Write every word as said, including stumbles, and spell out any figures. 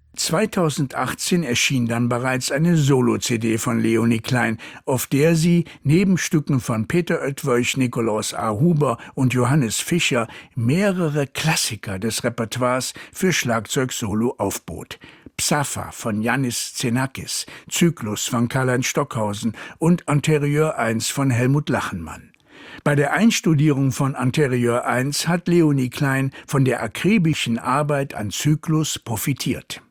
zweitausendachtzehn erschien dann bereits eine Solo-C D von Leonie Klein, auf der sie neben Stücken von Peter Oetwolch, Nikolaus A. Huber und Johannes Fischer mehrere Klassiker des Repertoires für Schlagzeug-Solo aufbot. Psafa von Yannis Xenakis, Zyklus von Karl-Heinz Stockhausen und Interieur eins von Helmut Lachenmann. Bei der Einstudierung von Interieur eins hat Leonie Klein von der akribischen Arbeit an Zyklus profitiert.